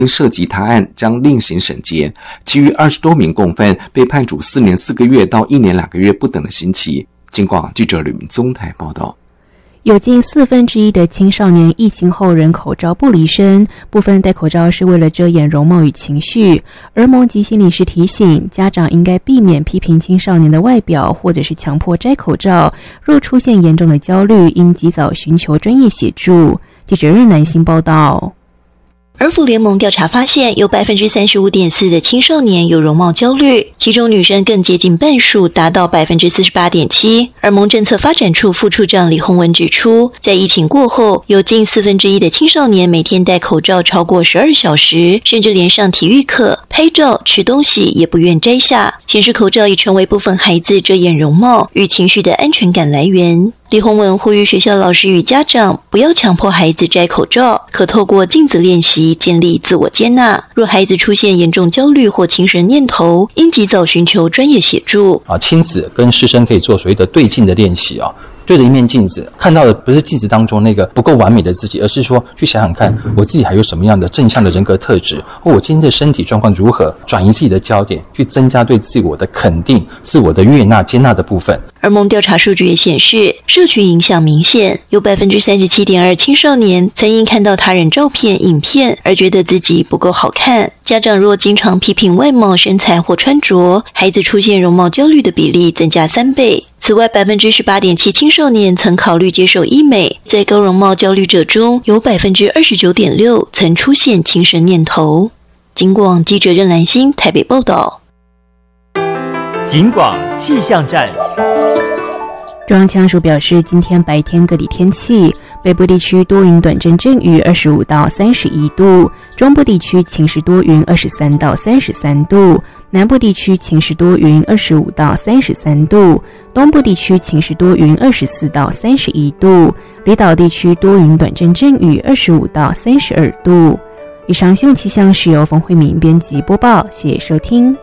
涉及他案将另行审结，其余20多名共犯被判处4年4个月到1年2个月不等的刑期。警广记者吕明宗台报道。 有近1/4的青少年疫情后仍口罩不离身，部分人戴口罩是为了遮掩容貌与情绪。儿盟及心理师提醒，家长应该避免批评青少年的外表，或者是强迫摘口罩。若出现严重的焦虑，应及早寻求专业协助。记者任南星报道。 儿福联盟调查发现，有 35.4% 的青少年有容貌焦虑，其中女生更接近半数，达到 48.7%。儿盟政策发展处副处长李宏文指出，在疫情过后，有近1/4的青少年每天戴口罩超过12小时，甚至连上体育课、拍照、吃东西也不愿摘下，显示口罩已成为部分孩子遮掩容貌与情绪的安全感来源。李宏文呼吁学校老师与家长不要强迫孩子摘口罩，可透过镜子练习建立自我接纳。若孩子出现严重焦虑或轻生念头，应及早寻求专业协助。 亲子跟师生可以做所谓的对镜的练习对着一面镜子，看到的不是镜子当中那个不够完美的自己，而是说去想想看我自己还有什么样的正向的人格特质，或我今天的身体状况如何，转移自己的焦点，去增加对自我的肯定、自我的悦纳、接纳的部分。 儿盟调查数据也显示，社群影响明显，有 37.2% 青少年曾因看到他人照片、影片而觉得自己不够好看。家长若经常批评外貌、身材或穿着，孩子出现容貌焦虑的比例增加3倍。此外 18.7% 青少年曾考虑接受医美，在高容貌焦虑者中有 29.6% 曾出现轻生念头。警广记者任兰心台北报道。 警广气象站。 中央气象署表示，今天白天各地天气，北部地区多云短阵阵雨25到31度，中部地区晴时多云23到33度，南部地区晴时多云25到33度，东部地区晴时多云24到31度，离岛地区多云短阵阵雨25到32度。以上新闻气象是由冯慧敏编辑播报，谢谢收听。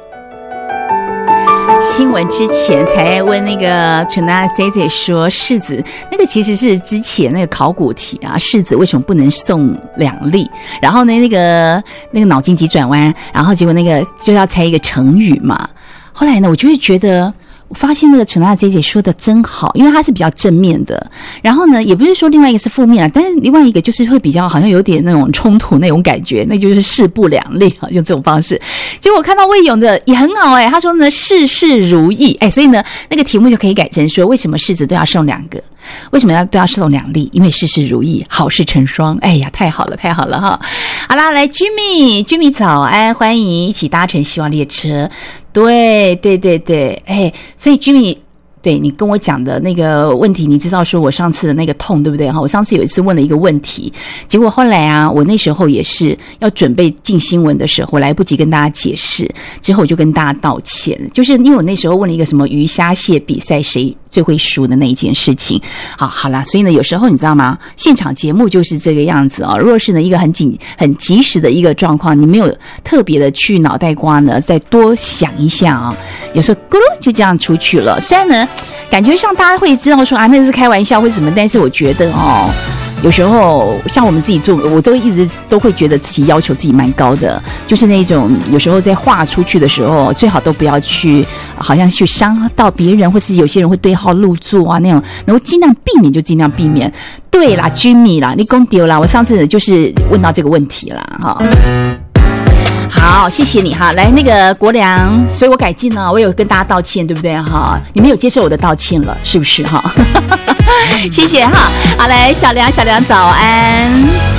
新闻之前才问那个陈娜 J 说柿子那个其实是之前那个考古题啊，柿子为什么不能送2粒？然后呢那个脑筋急转弯，然后结果那个就要猜一个成语嘛。后来呢我就会觉得我发现那个陈娜 J 说的真好，因为它是比较正面的，然后呢也不是说另外一个是负面但是另外一个就是会比较好像有点那种冲突那种感觉，那就是事不两立用这种方式。结果我看到魏勇的也很好他说呢事事如意所以呢那个题目就可以改成说为什么柿子都要送2个，为什么都要送2粒？因为事事如意，好事成双。哎呀太好了太好了哈！好啦，来 Jimmy 早安，欢迎一起搭乘希望列车。对，所以 Jimmy 对你跟我讲的那个问题，你知道说我上次的那个痛对不对？我上次有一次问了一个问题，结果后来我那时候也是要准备进新闻的时候，我来不及跟大家解释，之后我就跟大家道歉，就是因为我那时候问了一个什么鱼虾蟹比赛谁最会输的那一件事情。好啦，所以呢有时候你知道吗，现场节目就是这个样子如果是呢一个很及时的一个状况，你没有特别的去脑袋瓜呢再多想一下有时候咕噜就这样出去了。虽然呢感觉上大家会知道说那是开玩笑或什么，但是我觉得有时候像我们自己做，我都一直都会觉得自己要求自己蛮高的，就是那种有时候在画出去的时候最好都不要去好像去伤到别人，或是有些人会对号入座那种，然后尽量避免就尽量避免。对啦，Jimmy啦，你讲对啦，我上次就是问到这个问题啦好，谢谢你来那个国良，所以我改进了，我有跟大家道歉对不对你们有接受我的道歉了是不是谢谢好来小梁早安。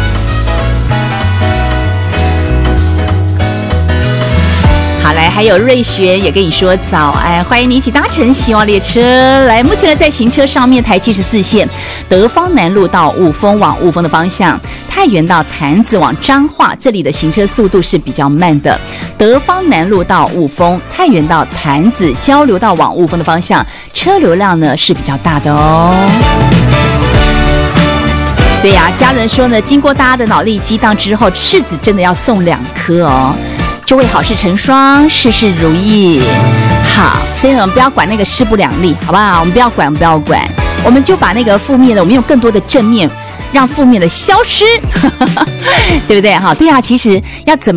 好来，还有瑞璇也跟你说早安，欢迎你一起搭乘希望列车。来，目前呢在行车上面，台74线德芳南路到雾峰往雾峰的方向，太原到潭子往彰化，这里的行车速度是比较慢的。德芳南路到雾峰，太原到潭子交流道往雾峰的方向，车流量呢是比较大的对呀，家人说呢，经过大家的脑力激荡之后，柿子真的要送2颗就会好事成双，事事如意。好，所以我们不要管那个事不两立，好不好？我们不要管，我们就把那个负面的，我们用更多的正面，让负面的消失，对不对？对啊，其实要怎么